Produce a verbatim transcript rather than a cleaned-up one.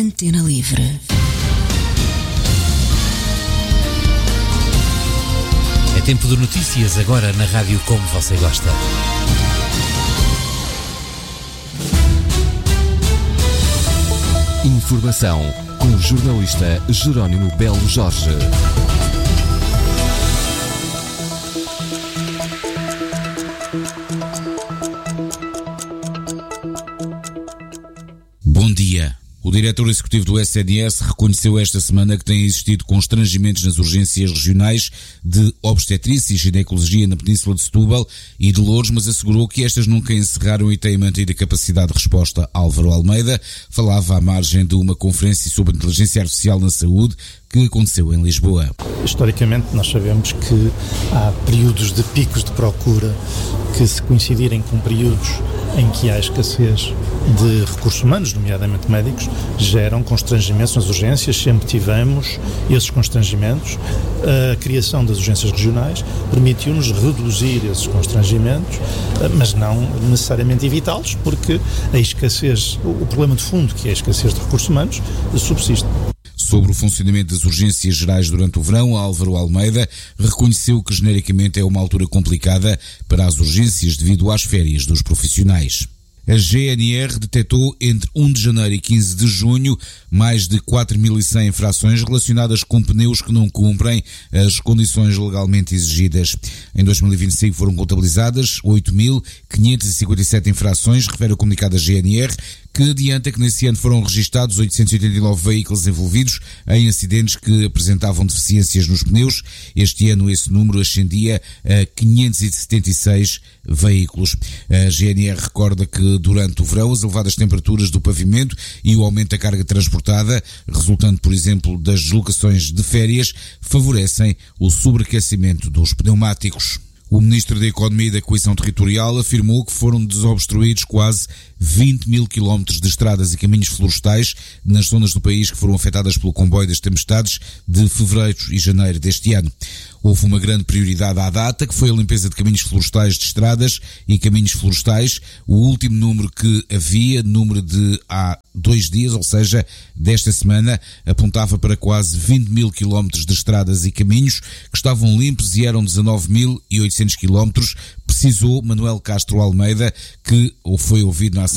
Antena Livre. É tempo de notícias agora na rádio como você gosta. Informação com o jornalista Jerónimo Belo Jorge. Bom dia. O diretor executivo do S N S reconheceu esta semana que tem existido constrangimentos nas urgências regionais de obstetrícia e ginecologia na Península de Setúbal e de Loures, mas assegurou que estas nunca encerraram e têm mantido a capacidade de resposta. Álvaro Almeida falava à margem de uma conferência sobre inteligência artificial na saúde que aconteceu em Lisboa. Historicamente, nós sabemos que há períodos de picos de procura que, se coincidirem com períodos em que há escassez de recursos humanos, nomeadamente médicos, geram constrangimentos nas urgências. Sempre tivemos esses constrangimentos. A criação das urgências regionais permitiu-nos reduzir esses constrangimentos, mas não necessariamente evitá-los, porque a escassez, o problema de fundo, que é a escassez de recursos humanos, subsiste. Sobre o funcionamento das urgências gerais durante o verão, Álvaro Almeida reconheceu que genericamente é uma altura complicada para as urgências devido às férias dos profissionais. A G N R detectou entre um de janeiro e quinze de junho mais de quatro mil e cem infrações relacionadas com pneus que não cumprem as condições legalmente exigidas. Em dois mil e vinte e cinco foram contabilizadas oito mil quinhentas e cinquenta e sete infrações, refere o comunicado da G N R, que adianta que nesse ano foram registados oitocentos e oitenta e nove veículos envolvidos em acidentes que apresentavam deficiências nos pneus. Este ano esse número ascendia a quinhentos e setenta e seis veículos. A G N R recorda que durante o verão as elevadas temperaturas do pavimento e o aumento da carga transportada, resultando por exemplo das deslocações de férias, favorecem o sobreaquecimento dos pneumáticos. O Ministro da Economia e da Coesão Territorial afirmou que foram desobstruídos quase vinte mil quilómetros de estradas e caminhos florestais nas zonas do país que foram afetadas pelo comboio das tempestades de fevereiro e janeiro deste ano. Houve uma grande prioridade à data, que foi a limpeza de caminhos florestais de estradas e caminhos florestais. O último número que havia, número de há dois dias, ou seja, desta semana, apontava para quase vinte mil quilómetros de estradas e caminhos que estavam limpos e eram dezanove mil e oitocentos quilómetros, precisou Manuel Castro Almeida, que foi ouvido na